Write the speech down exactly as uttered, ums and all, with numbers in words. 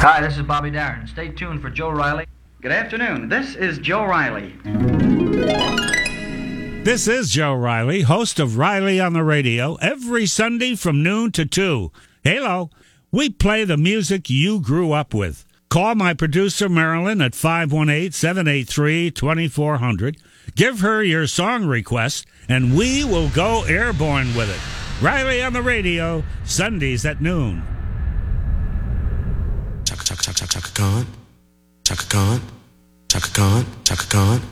Hi, this is Bobby Darin. Stay tuned for Joe Riley. Good afternoon. This is Joe Riley. This is Joe Riley, host of Riley on the Radio, every Sunday from noon to two. Hello. We play the music you grew up with. Call my producer, Marilyn, at five one eight, seven eight three, two four zero zero. Give her your song request, and we will go airborne with it. Riley on the Radio, Sundays at noon. Chaka Chaka Chaka Chaka Khan, Chaka Khan, Chaka Khan, Chaka Khan.